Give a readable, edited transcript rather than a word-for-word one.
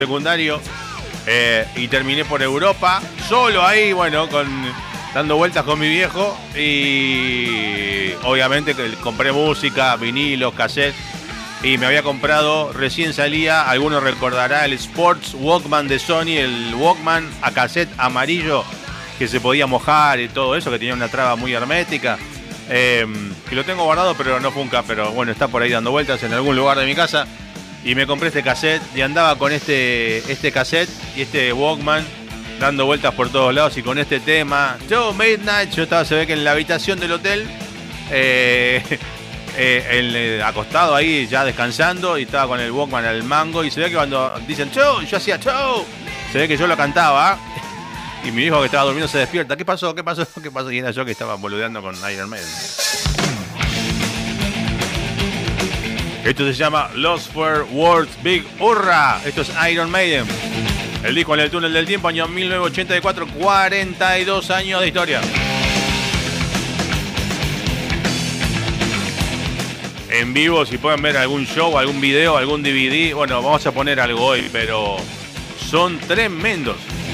secundario y terminé por Europa, solo ahí, bueno, dando vueltas con mi viejo y obviamente compré música, vinilos, cassettes y me había comprado, recién salía, alguno recordará el Sports Walkman de Sony, el Walkman a cassette amarillo que se podía mojar y todo eso, que tenía una traba muy hermética. Que lo tengo guardado pero no funca, pero bueno, está por ahí dando vueltas en algún lugar de mi casa. Y me compré este cassette y andaba con este cassette y este Walkman dando vueltas por todos lados y con este tema. Yo Midnight, yo estaba, se ve que en la habitación del hotel, acostado ahí ya descansando y estaba con el Walkman al mango y se ve que cuando dicen show, yo hacía show, se ve que yo lo cantaba y mi hijo que estaba durmiendo se despierta. ¿Qué pasó? ¿Qué pasó? ¿Qué pasó? Y era yo que estaba boludeando con Iron Maiden. Esto se llama Lost for Words Big Hurra. Esto es Iron Maiden. El disco en el túnel del tiempo, año 1984, 42 años de historia. En vivo, si pueden ver algún show, algún video, algún DVD. Bueno, vamos a poner algo hoy, pero son tremendos.